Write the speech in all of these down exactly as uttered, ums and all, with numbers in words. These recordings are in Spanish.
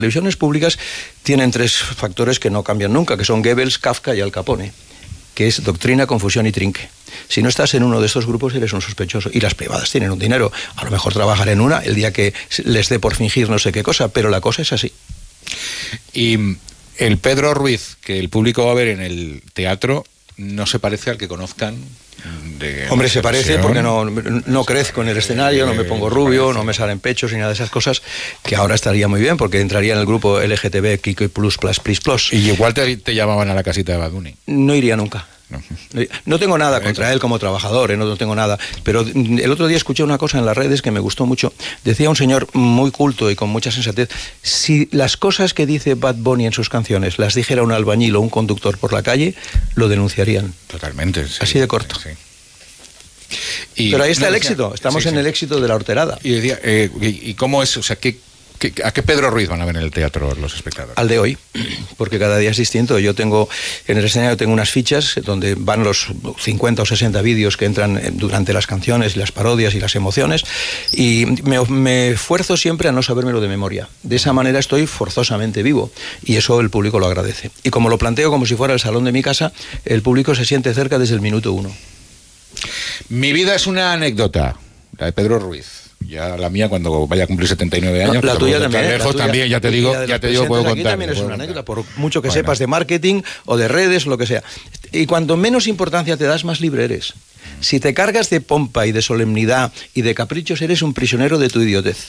televisiones públicas tienen tres factores que no cambian nunca, que son Goebbels, Kafka y Al Capone, que es doctrina, confusión y trinque. Si no estás en uno de estos grupos, eres un sospechoso. Y las privadas tienen un dinero. A lo mejor trabajar en una el día que les dé por fingir no sé qué cosa, pero la cosa es así. Y el Pedro Ruiz que el público va a ver en el teatro no se parece al que conozcan. De Hombre, se parece porque no, no crezco en el escenario, no me pongo rubio, no me salen pechos ni nada de esas cosas, que ahora estaría muy bien porque entraría en el grupo L G T B Kiko Plus Plus Plus Plus. Y igual te, te llamaban a la casita de Baduni. No iría nunca. No, no tengo nada contra él como trabajador, ¿eh? no, no tengo nada, pero el otro día escuché una cosa en las redes que me gustó mucho. Decía un señor muy culto y con mucha sensatez: si las cosas que dice Bad Bunny en sus canciones las dijera un albañil o un conductor por la calle, lo denunciarían. Totalmente, sí. Así de corto. Sí. Y, pero ahí está no, el éxito, estamos sí, en sí. el éxito de la horterada. Y, decía, eh, y, y cómo es, o sea, ¿qué, qué, ¿a qué Pedro Ruiz van a ver en el teatro los espectadores? Al de hoy, porque cada día es distinto. Yo tengo, en el escenario tengo unas fichas donde van los cincuenta o sesenta vídeos que entran durante las canciones, y las parodias y las emociones, y me, me esfuerzo siempre a no sabérmelo de memoria. De esa manera estoy forzosamente vivo, y eso el público lo agradece. Y como lo planteo como si fuera el salón de mi casa, el público se siente cerca desde el minuto uno. Mi vida es una anécdota, la de Pedro Ruiz. Ya la mía cuando vaya a cumplir setenta y nueve años. No, la tuya también. Lejos, la tuya, también, ya te digo, ya te digo, puedo aquí contar. También es una anécdota, por mucho que bueno. sepas de marketing o de redes, lo que sea. Y cuanto menos importancia te das, más libre eres. Si te cargas de pompa y de solemnidad y de caprichos, eres un prisionero de tu idiotez.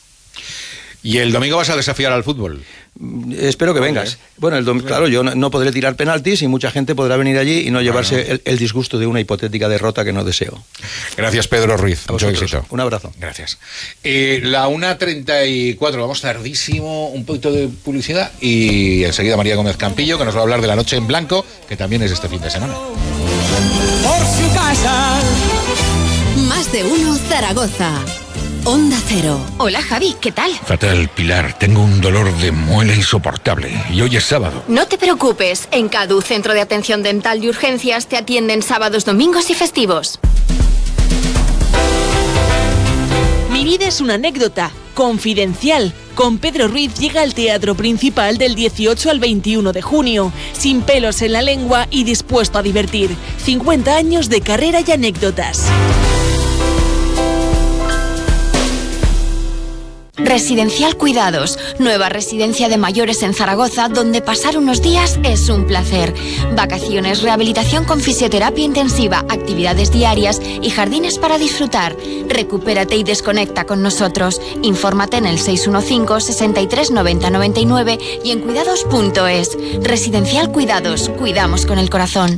¿Y el domingo vas a desafiar al fútbol? Espero que vengas. Bueno, el dom- claro, yo no, no podré tirar penaltis y mucha gente podrá venir allí y no llevarse bueno. el, el disgusto de una hipotética derrota que no deseo. Gracias, Pedro Ruiz. Mucho éxito. Un abrazo. Gracias. Eh, la una treinta y cuatro, vamos tardísimo, un poquito de publicidad y enseguida María Gómez Campillo, que nos va a hablar de La Noche en Blanco, que también es este fin de semana. Por su casa. Más de uno Zaragoza. Onda Cero. Hola, Javi, ¿qué tal? Fatal, Pilar. Tengo un dolor de muela insoportable. Y hoy es sábado. No te preocupes. En CADU, Centro de Atención Dental y Urgencias, te atienden sábados, domingos y festivos. Mi vida es una anécdota. Confidencial. Con Pedro Ruiz llega al Teatro Principal del dieciocho al veintiuno de junio. Sin pelos en la lengua y dispuesto a divertir. cincuenta años de carrera y anécdotas. Residencial Cuidados, nueva residencia de mayores en Zaragoza, donde pasar unos días es un placer. Vacaciones, rehabilitación con fisioterapia intensiva, actividades diarias y jardines para disfrutar. Recupérate y desconecta con nosotros. Infórmate en el seis uno cinco, sesenta y tres, noventa, noventa y nueve y en cuidados punto es. Residencial Cuidados, cuidamos con el corazón.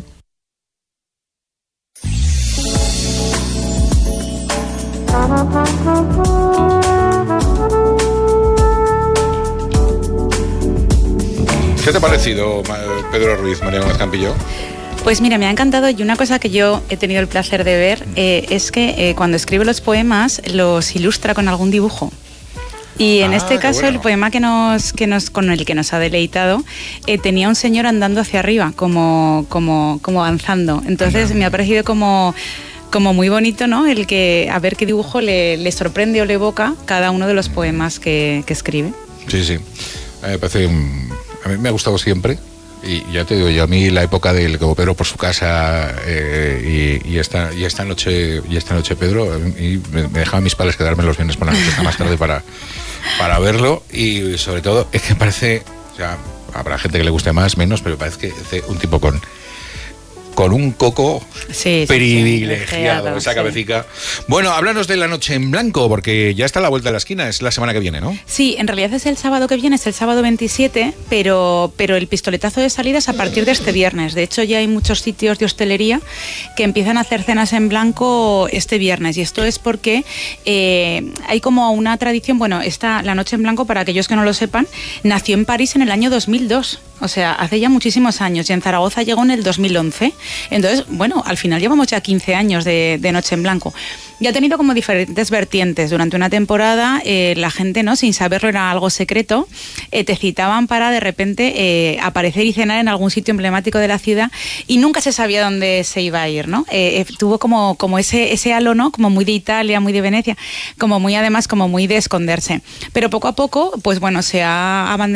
¿Qué te ha parecido, Pedro Ruiz, María Gómez Campillo? Pues mira, me ha encantado, y una cosa que yo he tenido el placer de ver eh, es que eh, cuando escribe los poemas los ilustra con algún dibujo. Y en ah, este caso bueno. el poema que nos, que nos, con el que nos ha deleitado eh, tenía un señor andando hacia arriba, como, como, como avanzando. Entonces me ha parecido como... como muy bonito, ¿no? El que a ver qué dibujo le, le sorprende o le evoca cada uno de los poemas que, que escribe. Sí, sí. A mí me parece... A mí me ha gustado siempre. Y ya te digo, yo a mí la época del como Pedro por su casa eh, y, y, esta, y esta noche y esta noche Pedro, y me, me dejaban mis padres quedarme los viernes por la noche hasta más tarde para, para verlo. Y sobre todo, es que parece... O sea, habrá gente que le guste más, menos, pero parece que es un tipo con... con un coco sí, privilegiado, sí, esa sí. cabecita. Bueno, háblanos de La Noche en Blanco, porque ya está a la vuelta de la esquina, es la semana que viene, ¿no? Sí, en realidad es el sábado que viene, es el sábado veintisiete, pero, pero el pistoletazo de salida es a partir de este viernes. De hecho, ya hay muchos sitios de hostelería que empiezan a hacer cenas en blanco este viernes, y esto es porque eh, hay como una tradición, bueno, esta, La Noche en Blanco, para aquellos que no lo sepan, nació en París en el año dos mil dos. O sea, hace ya muchísimos años, y en Zaragoza llegó en el dos mil once. Entonces, bueno, al final llevamos ya quince años de, de Noche en Blanco. Y ha tenido como diferentes vertientes. Durante una temporada eh, la gente, ¿no?, sin saberlo, era algo secreto, eh, te citaban para de repente eh, aparecer y cenar en algún sitio emblemático de la ciudad y nunca se sabía dónde se iba a ir, ¿no? Eh, eh, tuvo como, como ese, ese halo, ¿no?, como muy de Italia, muy de Venecia, como muy además como muy de esconderse. Pero poco a poco, pues bueno, se ha abanderado